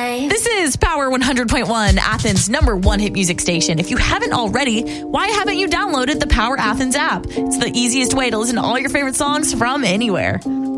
This is Power 100.1, Athens' #1 hit music station. If you haven't already, why haven't you downloaded the Power Athens app? It's the easiest way to listen to all your favorite songs from anywhere.